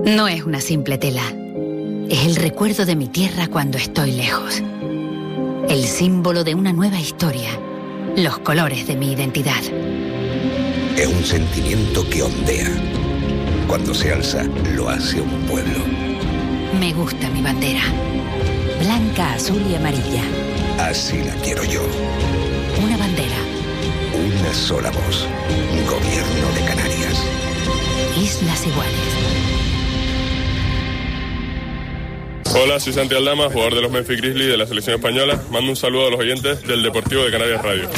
No es una simple tela. Es el recuerdo de mi tierra cuando estoy lejos. El símbolo de una nueva historia. Los colores de mi identidad. Es un sentimiento que ondea. Cuando se alza, lo hace un pueblo. Me gusta mi bandera. Blanca, azul y amarilla. Así la quiero yo. Una bandera. Una sola voz. Gobierno de Canarias. Islas Iguales. Hola, soy Santi Aldama, jugador de los Memphis Grizzlies de la selección española. Mando un saludo a los oyentes del Deportivo de Canarias Radio.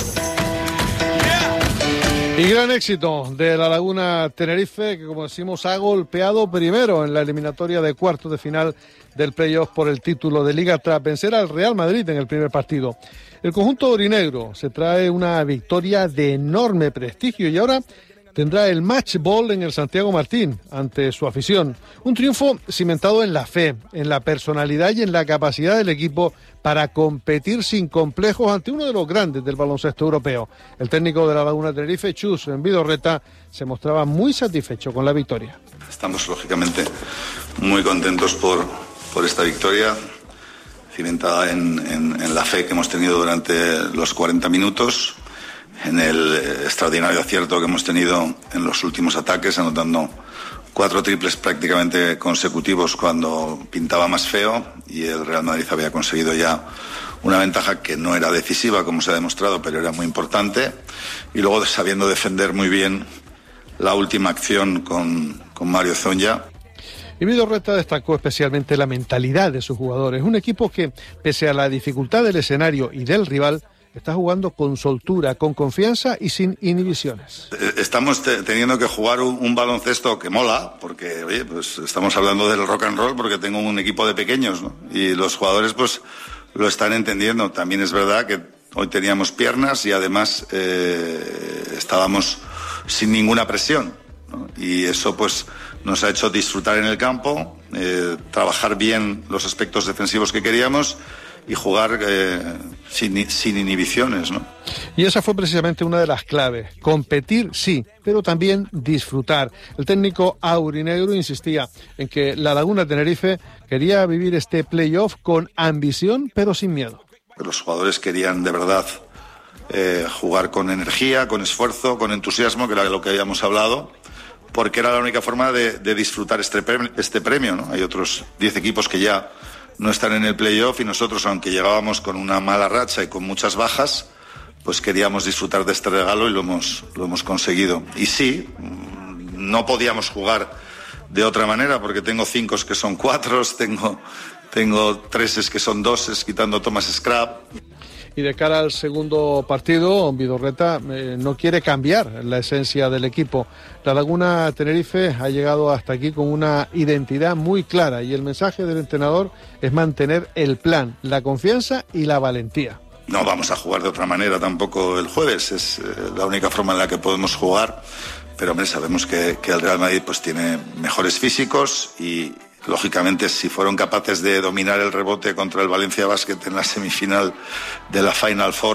Y gran éxito de La Laguna Tenerife, que como decimos ha golpeado primero en la eliminatoria de cuartos de final del playoff por el título de Liga tras vencer al Real Madrid en el primer partido. El conjunto aurinegro se trae una victoria de enorme prestigio y ahora tendrá el match ball en el Santiago Martín ante su afición. Un triunfo cimentado en la fe, en la personalidad y en la capacidad del equipo para competir sin complejos ante uno de los grandes del baloncesto europeo. El técnico de La Laguna Tenerife, Chus Vidorreta, se mostraba muy satisfecho con la victoria. Estamos lógicamente muy contentos por esta victoria, cimentada en la fe que hemos tenido durante los 40 minutos, en el extraordinario acierto que hemos tenido en los últimos ataques, anotando 4 triples prácticamente consecutivos cuando pintaba más feo, y el Real Madrid había conseguido ya una ventaja que no era decisiva, como se ha demostrado, pero era muy importante, y luego sabiendo defender muy bien la última acción con Mario Zonja. Y Vidorreta destacó especialmente la mentalidad de sus jugadores, un equipo que, pese a la dificultad del escenario y del rival, está jugando con soltura, con confianza y sin inhibiciones. Estamos teniendo que jugar un baloncesto que mola, porque oye, pues estamos hablando del rock and roll porque tengo un equipo de pequeños, ¿no? Y los jugadores pues lo están entendiendo. También es verdad que hoy teníamos piernas y además estábamos sin ninguna presión, ¿no? Y eso pues nos ha hecho disfrutar en el campo, trabajar bien los aspectos defensivos que queríamos y jugar sin inhibiciones, ¿no? Y esa fue precisamente una de las claves. Competir, sí, pero también disfrutar. El técnico aurinegro insistía en que La Laguna Tenerife quería vivir este playoff con ambición, pero sin miedo. Los jugadores querían de verdad jugar con energía, con esfuerzo, con entusiasmo, que era lo que habíamos hablado, porque era la única forma de disfrutar este premio, ¿no? Hay otros 10 equipos que ya no están en el playoff y nosotros, aunque llegábamos con una mala racha y con muchas bajas, pues queríamos disfrutar de este regalo y lo hemos conseguido. Y sí, no podíamos jugar de otra manera porque tengo 5 que son 4, tengo 3 que son 2, quitando Thomas Scrap. Y de cara al segundo partido, Vidorreta no quiere cambiar la esencia del equipo. La Laguna Tenerife ha llegado hasta aquí con una identidad muy clara y el mensaje del entrenador es mantener el plan, la confianza y la valentía. No vamos a jugar de otra manera tampoco el jueves, es la única forma en la que podemos jugar, pero hombre, sabemos que el Real Madrid pues tiene mejores físicos y lógicamente, si fueron capaces de dominar el rebote contra el Valencia Basket en la semifinal de la Final Four,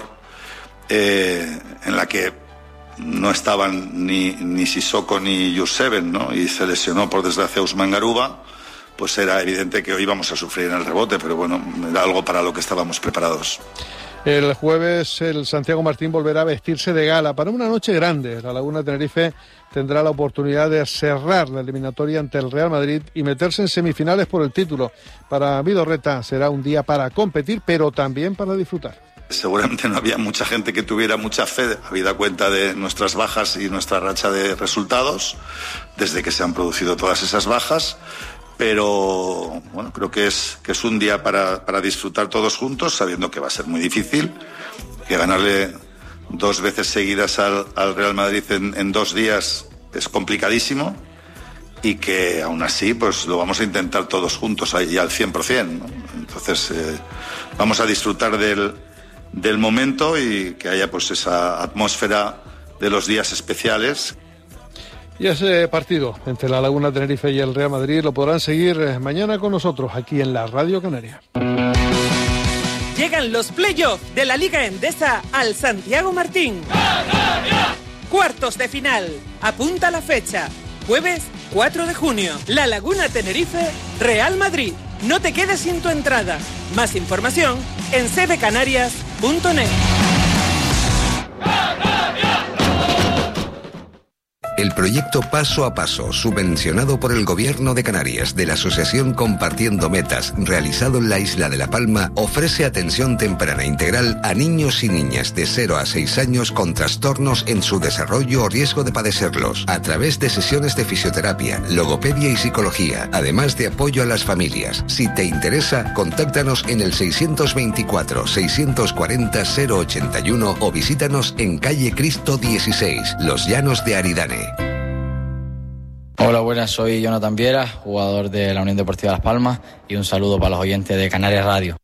en la que no estaban ni Sissoko ni Jurseven, ¿no? Y se lesionó por desgracia Usman Garuba, pues era evidente que hoy íbamos a sufrir en el rebote, pero bueno, era algo para lo que estábamos preparados. El jueves el Santiago Martín volverá a vestirse de gala para una noche grande. La Laguna Tenerife tendrá la oportunidad de cerrar la eliminatoria ante el Real Madrid y meterse en semifinales por el título. Para Vidorreta será un día para competir, pero también para disfrutar. Seguramente no había mucha gente que tuviera mucha fe, habida cuenta de nuestras bajas y nuestra racha de resultados, desde que se han producido todas esas bajas. Pero bueno, creo que es un día para disfrutar todos juntos, sabiendo que va a ser muy difícil, que ganarle 2 veces seguidas al Real Madrid en 2 días es complicadísimo y que aún así pues lo vamos a intentar todos juntos y al 100%, ¿no? Entonces vamos a disfrutar del momento y que haya pues esa atmósfera de los días especiales. Y ese partido entre La Laguna Tenerife y el Real Madrid lo podrán seguir mañana con nosotros aquí en la Radio Canaria. Llegan los playoffs de la Liga Endesa al Santiago Martín. ¡Canaria! Cuartos de final. Apunta la fecha. jueves 4 de junio. La Laguna Tenerife, Real Madrid. No te quedes sin tu entrada. Más información en cbcanarias.net. El proyecto Paso a Paso, subvencionado por el Gobierno de Canarias de la Asociación Compartiendo Metas, realizado en la isla de La Palma, ofrece atención temprana integral a niños y niñas de 0 a 6 años con trastornos en su desarrollo o riesgo de padecerlos, a través de sesiones de fisioterapia, logopedia y psicología, además de apoyo a las familias. Si te interesa, contáctanos en el 624-640-081 o visítanos en calle Cristo 16, Los Llanos de Aridane. Hola, buenas, soy Jonathan Viera, jugador de la Unión Deportiva Las Palmas, y un saludo para los oyentes de Canarias Radio.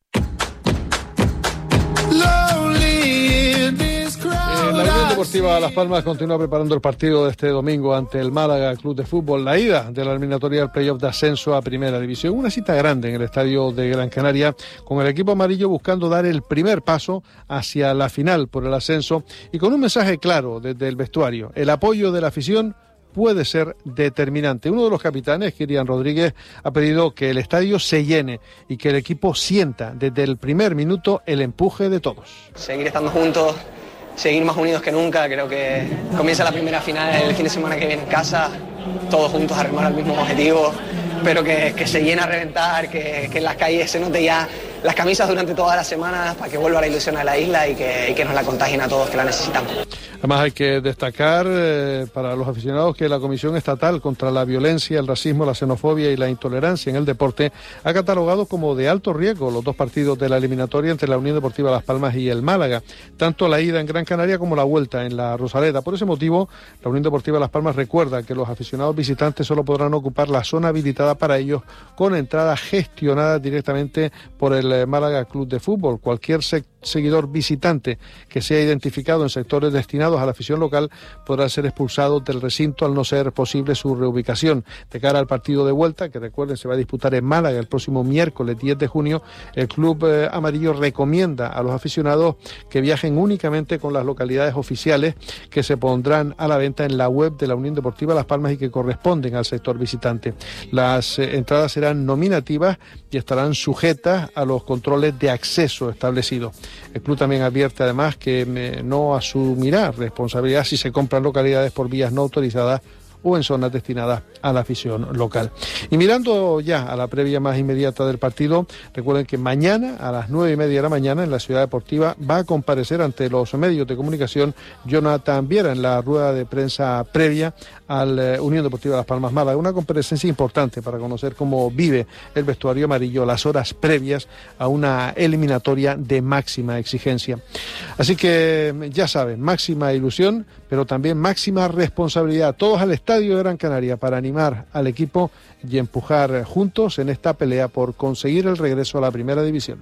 La Unión Deportiva Las Palmas continúa preparando el partido de este domingo ante el Málaga Club de Fútbol, la ida de la eliminatoria del playoff de ascenso a Primera División. Una cita grande en el estadio de Gran Canaria, con el equipo amarillo buscando dar el primer paso hacia la final por el ascenso y con un mensaje claro desde el vestuario: el apoyo de la afición puede ser determinante. Uno de los capitanes, Kirian Rodríguez, ha pedido que el estadio se llene y que el equipo sienta desde el primer minuto el empuje de todos. Seguir estando juntos, seguir más unidos que nunca. Creo que comienza la primera final el fin de semana que viene en casa, todos juntos a remar al mismo objetivo, pero que se llene a reventar, que en las calles se note ya las camisas durante todas las semanas para que vuelva la ilusión a la isla y que nos la contagien a todos, que la necesitamos. Además hay que destacar para los aficionados que la Comisión Estatal contra la Violencia, el Racismo, la Xenofobia y la Intolerancia en el Deporte ha catalogado como de alto riesgo los dos partidos de la eliminatoria entre la Unión Deportiva Las Palmas y el Málaga, tanto la ida en Gran Canaria como la vuelta en la Rosaleda. Por ese motivo, la Unión Deportiva Las Palmas recuerda que los aficionados visitantes solo podrán ocupar la zona habilitada para ellos con entradas gestionadas directamente por el Málaga Club de Fútbol. Cualquier seguidor visitante que sea identificado en sectores destinados a la afición local podrá ser expulsado del recinto al no ser posible su reubicación. De cara al partido de vuelta, que recuerden se va a disputar en Málaga el próximo miércoles 10 de junio, el club amarillo recomienda a los aficionados que viajen únicamente con las localidades oficiales que se pondrán a la venta en la web de la Unión Deportiva Las Palmas y que corresponden al sector visitante. Las entradas serán nominativas y estarán sujetas a los controles de acceso establecidos. El club también advierte además que no asumirá responsabilidad si se compran localidades por vías no autorizadas o en zonas destinadas a la afición local. Y mirando ya a la previa más inmediata del partido, recuerden que mañana a las 9:30 de la mañana en la Ciudad Deportiva va a comparecer ante los medios de comunicación Jonathan Viera en la rueda de prensa previa al Unión Deportiva Las Palmas Málaga. Una comparecencia importante para conocer cómo vive el vestuario amarillo las horas previas a una eliminatoria de máxima exigencia. Así que ya saben, máxima ilusión, pero también máxima responsabilidad. Todos al estadio de Gran Canaria para animar al equipo y empujar juntos en esta pelea por conseguir el regreso a la Primera División.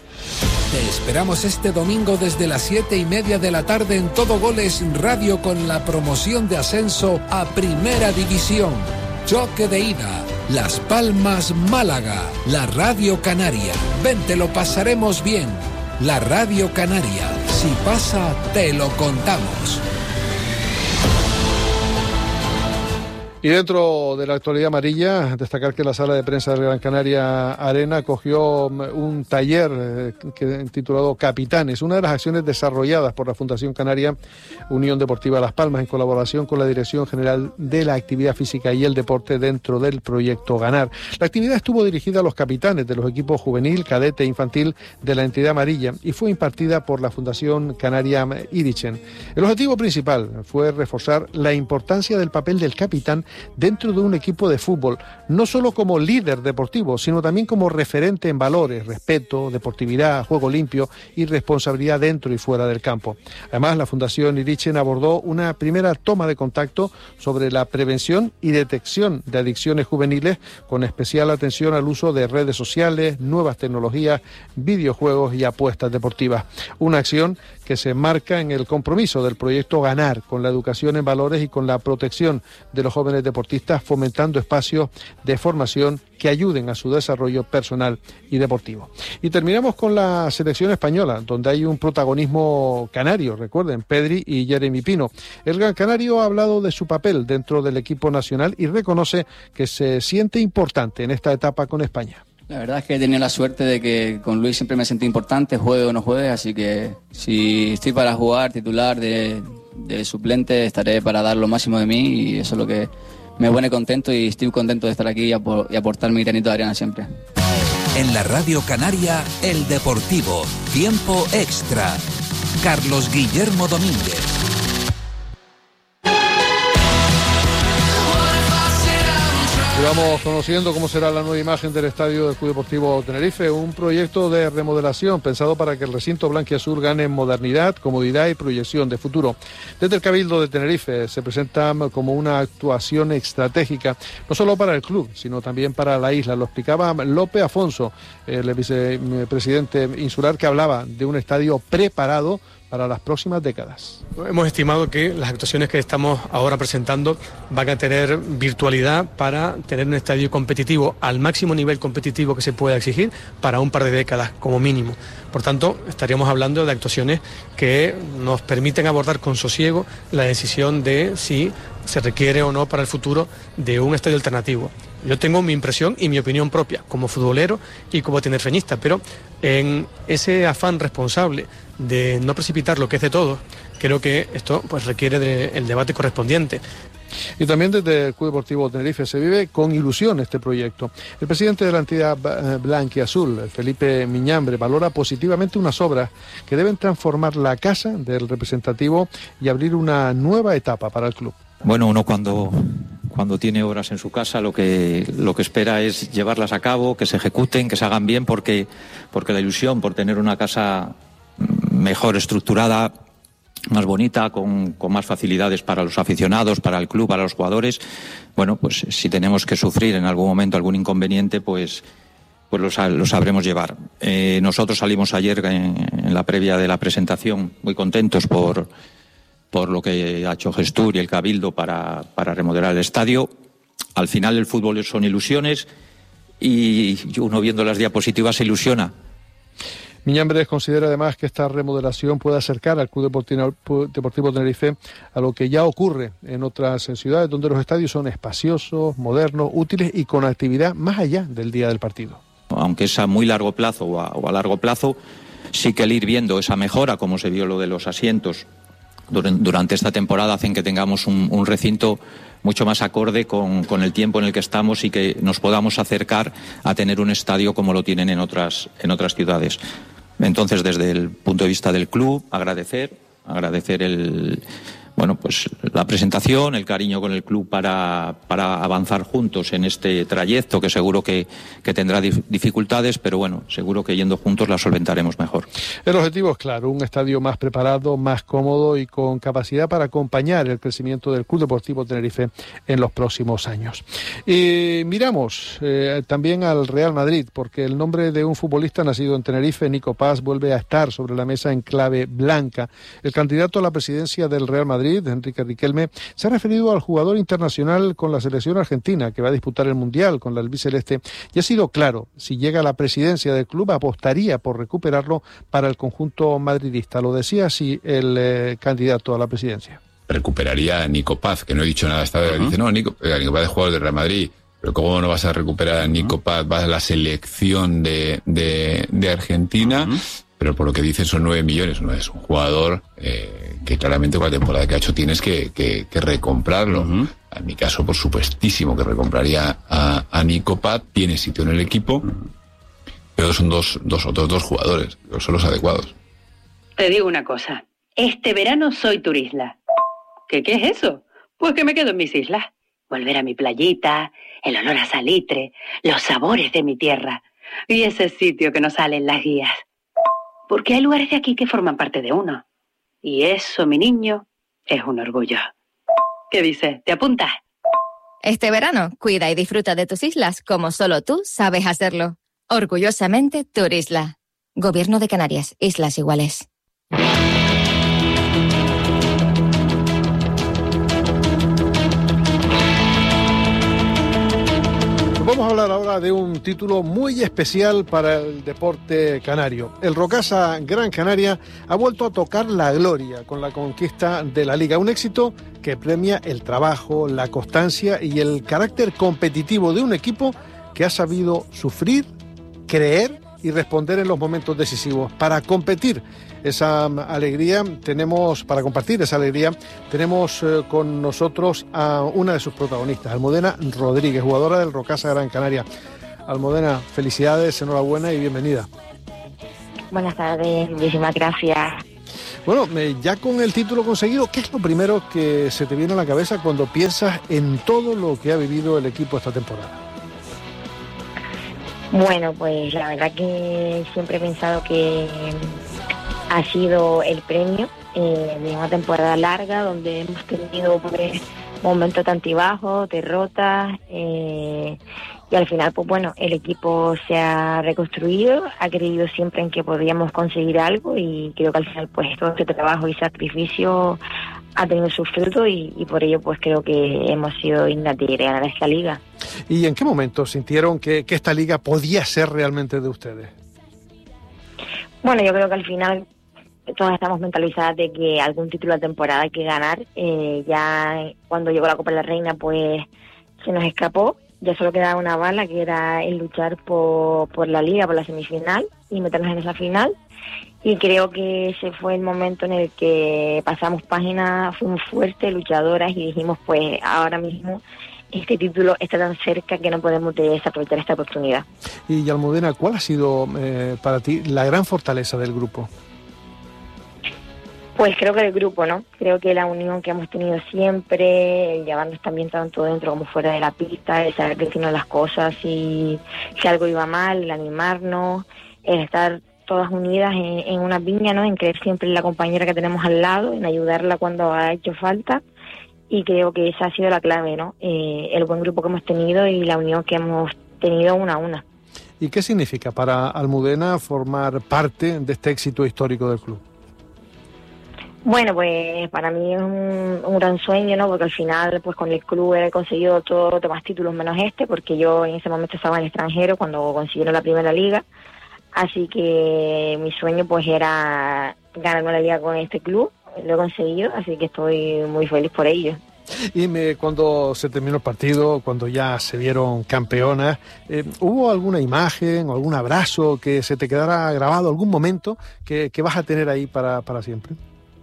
Te esperamos este domingo desde las 7:30 de la tarde en Todo Goles Radio con la promoción de ascenso a Primera División. Choque de ida, Las Palmas Málaga, la Radio Canaria. Ven, te lo pasaremos bien. La Radio Canaria, si pasa, te lo contamos. Y dentro de la actualidad amarilla, destacar que la sala de prensa de Gran Canaria Arena acogió un taller titulado Capitanes, una de las acciones desarrolladas por la Fundación Canaria Unión Deportiva Las Palmas en colaboración con la Dirección General de la Actividad Física y el Deporte dentro del proyecto Ganar. La actividad estuvo dirigida a los capitanes de los equipos juvenil, cadete e infantil de la entidad amarilla y fue impartida por la Fundación Canaria Irichen. El objetivo principal fue reforzar la importancia del papel del capitán dentro de un equipo de fútbol, no solo como líder deportivo, sino también como referente en valores, respeto, deportividad, juego limpio y responsabilidad dentro y fuera del campo. Además, la Fundación Irichen abordó una primera toma de contacto sobre la prevención y detección de adicciones juveniles, con especial atención al uso de redes sociales, nuevas tecnologías, videojuegos y apuestas deportivas. Una acción que se enmarca en el compromiso del proyecto Ganar, con la educación en valores y con la protección de los jóvenes deportistas, fomentando espacios de formación que ayuden a su desarrollo personal y deportivo. Y terminamos con la selección española, donde hay un protagonismo canario, recuerden, Pedri y Jeremy Pino. El Gran Canario ha hablado de su papel dentro del equipo nacional y reconoce que se siente importante en esta etapa con España. La verdad es que he tenido la suerte de que con Luis siempre me sentí importante, juegue o no juegue, así que si estoy para jugar titular de suplente, estaré para dar lo máximo de mí, y eso es lo que me pone contento, y estoy contento de estar aquí y aportar mi granito de arena siempre. En la Radio Canaria, El Deportivo, tiempo extra. Carlos Guillermo Domínguez. Y vamos conociendo cómo será la nueva imagen del estadio del Club Deportivo Tenerife, un proyecto de remodelación pensado para que el recinto blanquiazul gane modernidad, comodidad y proyección de futuro. Desde el Cabildo de Tenerife se presenta como una actuación estratégica, no solo para el club, sino también para la isla. Lo explicaba Lope Afonso, el vicepresidente insular, que hablaba de un estadio preparado para las próximas décadas. Hemos estimado que las actuaciones que estamos ahora presentando van a tener virtualidad para tener un estadio competitivo al máximo nivel competitivo que se pueda exigir para un par de décadas como mínimo. Por tanto, estaríamos hablando de actuaciones que nos permiten abordar con sosiego la decisión de si se requiere o no para el futuro de un estadio alternativo. Yo tengo mi impresión y mi opinión propia como futbolero y como tinerfeñista, pero en ese afán responsable de no precipitar lo que es de todos, creo que esto pues requiere del debate correspondiente. Y también desde el Club Deportivo Tenerife se vive con ilusión este proyecto. El presidente de la entidad blanquiazul, Felipe Miñambre, valora positivamente unas obras que deben transformar la casa del representativo y abrir una nueva etapa para el club. Bueno, uno cuando tiene obras en su casa lo que espera es llevarlas a cabo, que se ejecuten, que se hagan bien, porque la ilusión por tener una casa mejor estructurada, más bonita, con más facilidades para los aficionados, para el club, para los jugadores, bueno, pues si tenemos que sufrir en algún momento algún inconveniente, pues lo sabremos llevar. Nosotros salimos ayer en la previa de la presentación muy contentos por lo que ha hecho Gestur y el Cabildo para remodelar el estadio. Al final el fútbol son ilusiones y uno viendo las diapositivas se ilusiona. Miñambres considera además que esta remodelación puede acercar al Club Deportivo Tenerife a lo que ya ocurre en otras ciudades, donde los estadios son espaciosos, modernos, útiles y con actividad más allá del día del partido. Aunque es a muy largo plazo o a largo plazo, sí que el ir viendo esa mejora, como se vio lo de los asientos durante esta temporada, hacen que tengamos un recinto mucho más acorde con el tiempo en el que estamos y que nos podamos acercar a tener un estadio como lo tienen en otras ciudades. Entonces, desde el punto de vista del club, agradecer la presentación, el cariño con el club para avanzar juntos en este trayecto que seguro que tendrá dificultades, pero bueno, seguro que yendo juntos la solventaremos mejor. El objetivo es claro, un estadio más preparado, más cómodo y con capacidad para acompañar el crecimiento del Club Deportivo Tenerife en los próximos años. Y miramos también al Real Madrid, porque el nombre de un futbolista nacido en Tenerife, Nico Paz, vuelve a estar sobre la mesa en clave blanca. El candidato a la presidencia del Real Madrid, Enrique Riquelme, se ha referido al jugador internacional con la selección argentina que va a disputar el Mundial con la albiceleste y ha sido claro, si llega a la presidencia del club apostaría por recuperarlo para el conjunto madridista. Lo decía así el candidato a la presidencia. Recuperaría a Nico Paz, que no he dicho nada esta vez. Dice, no, Nico Paz es jugador del Real Madrid. Pero ¿cómo no vas a recuperar a Nico Paz? Vas a la selección de Argentina, pero por lo que dicen son 9 millones. No es un jugador que claramente con la temporada que ha hecho tienes que recomprarlo. En mi caso, por supuestísimo que recompraría a Nico Paz. Tiene sitio en el equipo, pero son otros dos jugadores, que son los adecuados. Te digo una cosa. Este verano soy turisla. ¿Qué es eso? Pues que me quedo en mis islas. Volver a mi playita, el olor a salitre, los sabores de mi tierra y ese sitio que nos sale en las guías. Porque hay lugares de aquí que forman parte de uno. Y eso, mi niño, es un orgullo. ¿Qué dices? ¿Te apuntas? Este verano, cuida y disfruta de tus islas como solo tú sabes hacerlo. Orgullosamente Turisla. Gobierno de Canarias, Islas Iguales. Vamos a hablar ahora de un título muy especial para el deporte canario. El Rocasa Gran Canaria ha vuelto a tocar la gloria con la conquista de la Liga. Un éxito que premia el trabajo, la constancia y el carácter competitivo de un equipo que ha sabido sufrir, creer y responder en los momentos decisivos. Para competir esa alegría, para compartir esa alegría, tenemos con nosotros a una de sus protagonistas, Almudena Rodríguez, jugadora del Rocasa Gran Canaria. Almudena, felicidades, enhorabuena y bienvenida. Buenas tardes, muchísimas gracias. Bueno, ya con el título conseguido, ¿qué es lo primero que se te viene a la cabeza cuando piensas en todo lo que ha vivido el equipo esta temporada? Bueno, pues la verdad que siempre he pensado que ha sido el premio de una temporada larga donde hemos tenido pues, momentos de altibajos, derrotas y al final pues bueno, el equipo se ha reconstruido, ha creído siempre en que podíamos conseguir algo y creo que al final pues todo este trabajo y sacrificio ha tenido su fruto y por ello pues creo que hemos sido dignas de ganar esta liga. ¿Y en qué momento sintieron que esta liga podía ser realmente de ustedes? Bueno, yo creo que al final todas estamos mentalizadas de que algún título de temporada hay que ganar. Ya cuando llegó la Copa de la Reina pues se nos escapó, ya solo quedaba una bala que era el luchar por la liga, por la semifinal y meternos en esa final. Y creo que ese fue el momento en el que pasamos página, fuimos fuertes, luchadoras y dijimos pues ahora mismo este título está tan cerca que no podemos desaprovechar esta oportunidad. Y Almudena, ¿cuál ha sido para ti la gran fortaleza del grupo? Pues creo que el grupo, ¿no? Creo que la unión que hemos tenido siempre, el llevarnos también tanto dentro como fuera de la pista, el saber decirnos las cosas y si algo iba mal, el animarnos, el estar todas unidas en una piña, ¿no? En creer siempre en la compañera que tenemos al lado, en ayudarla cuando ha hecho falta. Y creo que esa ha sido la clave, ¿no? El buen grupo que hemos tenido y la unión que hemos tenido una a una. ¿Y qué significa para Almudena formar parte de este éxito histórico del club? Bueno, pues para mí es un gran sueño, ¿no? Porque al final, pues con el club he conseguido todos los demás títulos menos este, porque yo en ese momento estaba en el extranjero cuando consiguieron la primera liga. Así que mi sueño pues era ganar una liga con este club. Lo he conseguido, así que estoy muy feliz por ello. Y cuando se terminó el partido, cuando ya se vieron campeonas, ¿hubo alguna imagen o algún abrazo que se te quedara grabado, algún momento que vas a tener ahí para siempre?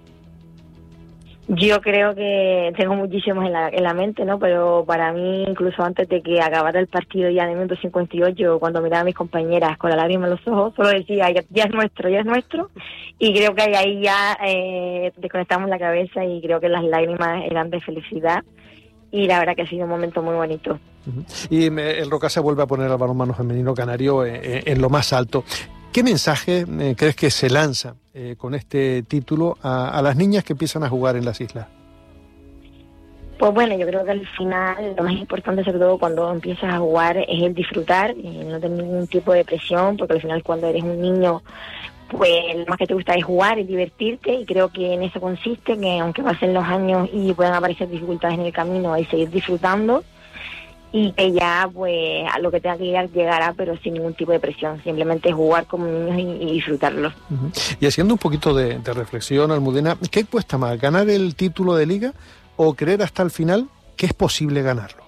Yo creo que tengo muchísimos en la mente, ¿no? Pero para mí, incluso antes de que acabara el partido ya en el minuto 58, cuando miraba a mis compañeras con la lágrima en los ojos, solo decía, ya es nuestro, ya es nuestro. Y creo que ahí ya desconectamos la cabeza y creo que las lágrimas eran de felicidad. Y la verdad que ha sido un momento muy bonito. Y el Rocasa vuelve a poner al balonmano femenino canario en lo más alto. ¿Qué mensaje crees que se lanza con este título a las niñas que empiezan a jugar en las islas? Pues bueno, yo creo que al final lo más importante, sobre todo cuando empiezas a jugar, es el disfrutar, no tener ningún tipo de presión, porque al final cuando eres un niño, pues lo más que te gusta es jugar y divertirte, y creo que en eso consiste, que aunque pasen los años y puedan aparecer dificultades en el camino, hay que seguir disfrutando, y que ya pues a lo que tenga que llegar llegará, pero sin ningún tipo de presión, simplemente jugar como niños y disfrutarlo. Y haciendo un poquito de reflexión, Almudena, ¿qué cuesta más, ganar el título de liga o creer hasta el final que es posible ganarlo?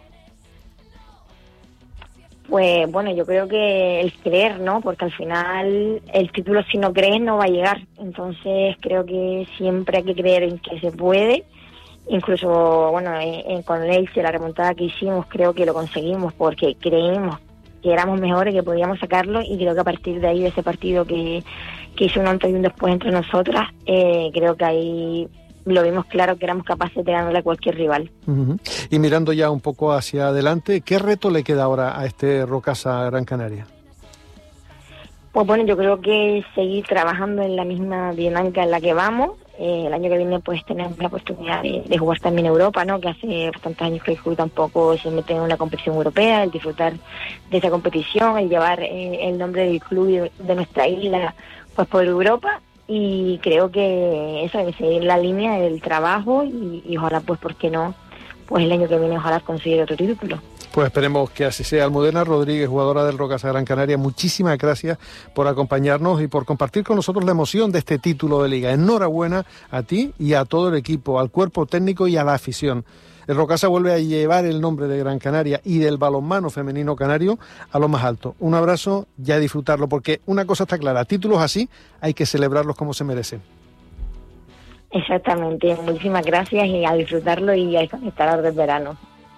Pues bueno, yo creo que el creer, ¿no? Porque al final el título, si no crees, no va a llegar. Entonces creo que siempre hay que creer en que se puede. Incluso, bueno, con el Elche, la remontada que hicimos, creo que lo conseguimos porque creímos que éramos mejores, que podíamos sacarlo, y creo que a partir de ahí, de ese partido que hizo un antes y un después entre nosotras, creo que ahí lo vimos claro que éramos capaces de ganarle a cualquier rival. Y mirando ya un poco hacia adelante, ¿qué reto le queda ahora a este Rocasa Gran Canaria? Pues bueno, yo creo que seguir trabajando en la misma dinámica en la que vamos. El año que viene pues tenemos la oportunidad de jugar también en Europa, ¿no? Que hace bastantes años que el club tampoco se mete en una competición europea, el disfrutar de esa competición, el llevar el nombre del club y de nuestra isla pues por Europa. Y creo que eso, hay que seguir la línea del trabajo y ojalá pues, ¿por qué no? Pues el año que viene ojalá conseguir otro título. Pues esperemos que así sea. Almudena Rodríguez, jugadora del Rocasa Gran Canaria, muchísimas gracias por acompañarnos y por compartir con nosotros la emoción de este título de Liga. Enhorabuena a ti y a todo el equipo, al cuerpo técnico y a la afición. El Rocasa vuelve a llevar el nombre de Gran Canaria y del balonmano femenino canario a lo más alto. Un abrazo y a disfrutarlo, porque una cosa está clara, títulos así hay que celebrarlos como se merecen. Exactamente, muchísimas gracias y a disfrutarlo y a desconectar del verano.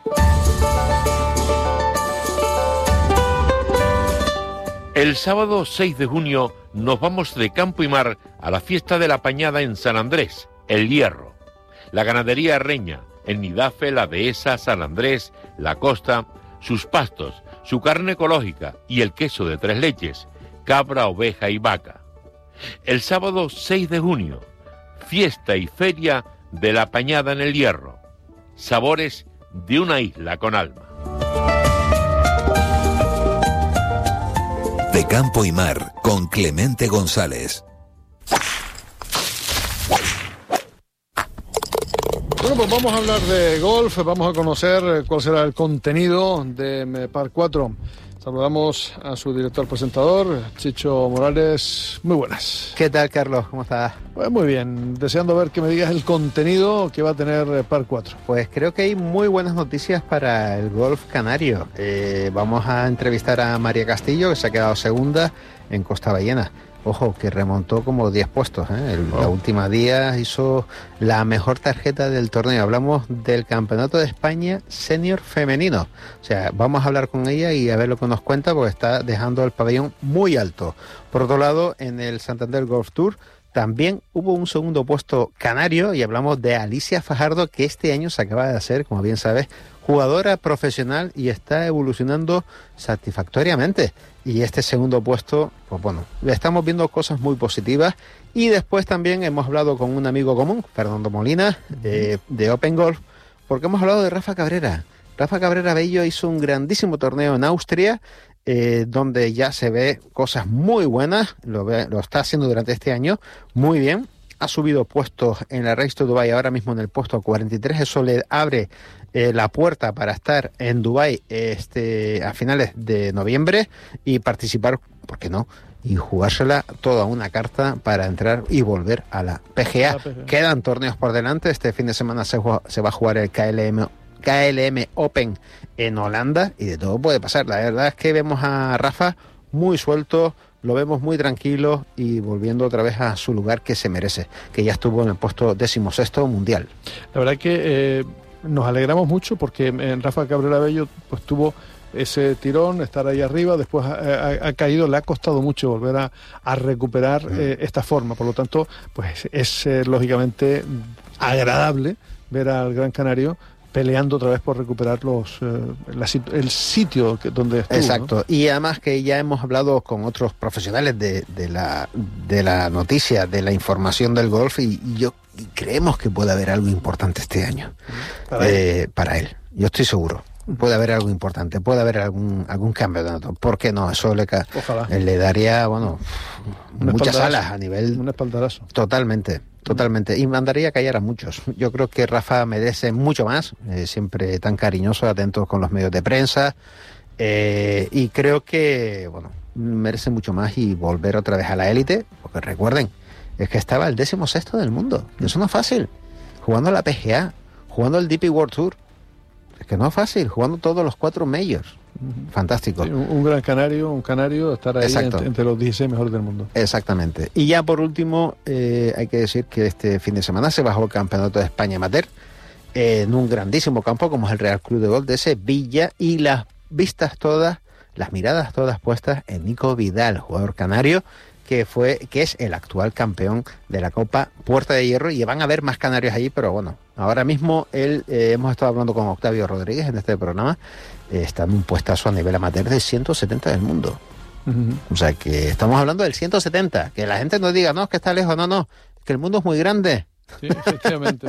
El sábado 6 de junio nos vamos de campo y mar a la fiesta de la Pañada en San Andrés, El Hierro. La ganadería Reña, el Nidafe, la Dehesa, San Andrés, la Costa, sus pastos, su carne ecológica y el queso de 3 leches, cabra, oveja y vaca. El sábado 6 de junio, fiesta y feria de la Pañada en El Hierro. Sabores de una isla con alma. De campo y mar, con Clemente González. Bueno, pues vamos a hablar de golf, vamos a conocer cuál será el contenido de Par 4. Saludamos a su director presentador, Chicho Morales. Muy buenas. ¿Qué tal, Carlos? ¿Cómo estás? Pues muy bien, deseando ver que me digas el contenido que va a tener Par 4. Pues creo que hay muy buenas noticias para el golf canario. Vamos a entrevistar a María Castillo, que se ha quedado segunda en Costa Ballena. Ojo, que remontó como 10 puestos, ¿eh? La última día hizo la mejor tarjeta del torneo. Hablamos del Campeonato de España Senior Femenino. O sea, vamos a hablar con ella y a ver lo que nos cuenta, porque está dejando el pabellón muy alto. Por otro lado, en el Santander Golf Tour también hubo un segundo puesto canario y hablamos de Alicia Fajardo, que este año se acaba de hacer, como bien sabes, jugadora profesional y está evolucionando satisfactoriamente. Y este segundo puesto, pues bueno, estamos viendo cosas muy positivas. Y después también hemos hablado con un amigo común, Fernando Molina, de Open Golf, porque hemos hablado de Rafa Cabrera. Rafa Cabrera Bello hizo un grandísimo torneo en Austria, donde ya se ve cosas muy buenas, lo está haciendo durante este año muy bien. Ha subido puestos en la Race to Dubai, ahora mismo en el puesto 43, eso le abre la puerta para estar en Dubái a finales de noviembre y participar, ¿por qué no?, y jugársela toda una carta para entrar y volver a la PGA. Quedan torneos por delante, este fin de semana se va a jugar el KLM Open en Holanda y de todo puede pasar. La verdad es que vemos a Rafa muy suelto, lo vemos muy tranquilo y volviendo otra vez a su lugar que se merece, que ya estuvo en el puesto 16º mundial. La verdad que nos alegramos mucho porque Rafa Cabrera Bello pues tuvo ese tirón, estar ahí arriba, después ha caído, le ha costado mucho volver a recuperar esta forma, por lo tanto pues es lógicamente agradable ver al Gran Canario peleando otra vez por recuperar el sitio donde estuvo. Exacto, ¿no? Y además que ya hemos hablado con otros profesionales de la noticia, de la información del golf y creemos que puede haber algo importante este año para él. Yo estoy seguro. Puede haber algo importante, puede haber algún campeonato. ¿Por qué no? Eso le daría, bueno, muchas alas a nivel... Un espaldarazo. Totalmente. Y mandaría a callar a muchos. Yo creo que Rafa merece mucho más, siempre tan cariñoso, atento con los medios de prensa, y creo que, bueno, merece mucho más y volver otra vez a la élite, porque recuerden, es que estaba el 16º del mundo. Eso no es fácil. Jugando a la PGA, jugando al DP World Tour. Es que no es fácil, jugando todos los 4 majors. Fantástico. Sí, un gran canario, estar ahí entre los 16 mejores del mundo. Exactamente. Y ya por último, hay que decir que este fin de semana se bajó el Campeonato de España Amateur en un grandísimo campo como es el Real Club de Golf de Sevilla y las miradas todas puestas en Nico Vidal, jugador canario, que es el actual campeón de la Copa Puerta de Hierro, y van a haber más canarios allí, pero bueno, ahora mismo hemos estado hablando con Octavio Rodríguez en este programa, está en un puestazo a nivel amateur del 170 del mundo. O sea que estamos hablando del 170, que la gente no diga, no, es que está lejos, no, que el mundo es muy grande. Sí, efectivamente.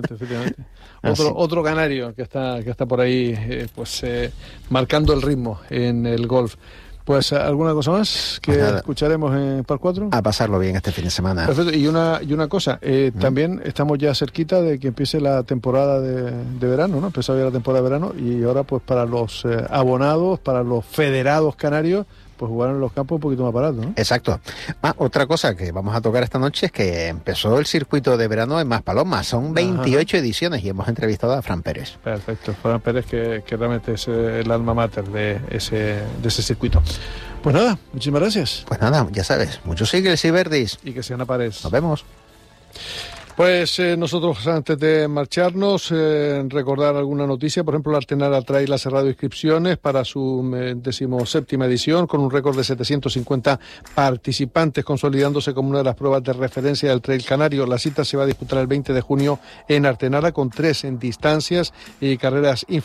Otro canario que está por ahí marcando el ritmo en el golf. Pues ¿alguna cosa más que escucharemos en Par 4? A pasarlo bien este fin de semana. Perfecto. Y una cosa, también estamos ya cerquita de que empiece la temporada de verano, ¿no? Empezó ya la temporada de verano y ahora pues para los abonados, para los federados canarios, pues jugaron en los campos un poquito más barato, ¿no? Exacto. Otra cosa que vamos a tocar esta noche es que empezó el circuito de verano en Maspalomas. Son 28 ediciones y hemos entrevistado a Fran Pérez. Perfecto. Fran Pérez que realmente es el alma mater de ese circuito. Pues nada, muchísimas gracias. Pues nada, ya sabes, muchos Eagles y Verdis. Y que sean a pares. Nos vemos. Pues nosotros, antes de marcharnos, recordar alguna noticia. Por ejemplo, la Artenara Trail ha cerrado inscripciones para su 17ª edición, con un récord de 750 participantes, consolidándose como una de las pruebas de referencia del Trail Canario. La cita se va a disputar el 20 de junio en Artenara, con 3 en distancias y carreras